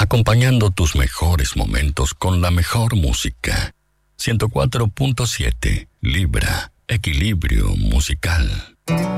acompañando tus mejores momentos con la mejor música. 104.7 Libra, equilibrio musical.